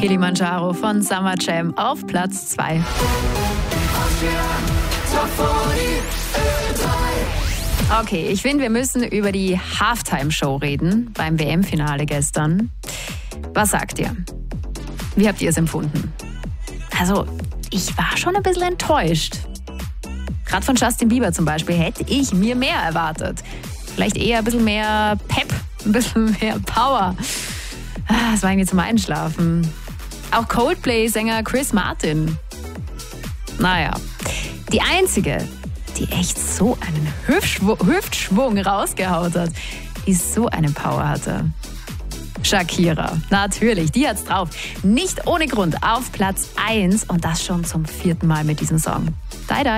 Kilimanjaro von Summer Jam auf Platz 2. Okay, ich finde, wir müssen über die Halftime-Show reden beim WM-Finale gestern. Was sagt ihr? Wie habt ihr es empfunden? Also, ich war schon ein bisschen enttäuscht. Gerade von Justin Bieber zum Beispiel hätte ich mir mehr erwartet. Vielleicht eher ein bisschen mehr Pep, ein bisschen mehr Power. Das war irgendwie zum Einschlafen. Auch Coldplay-Sänger Chris Martin. Naja, die einzige, die echt so einen Hüftschwung rausgehaut hat, die so eine Power hatte. Shakira, natürlich, die hat's drauf. Nicht ohne Grund auf Platz 1 und das schon zum 4. Mal mit diesem Song. Die, die.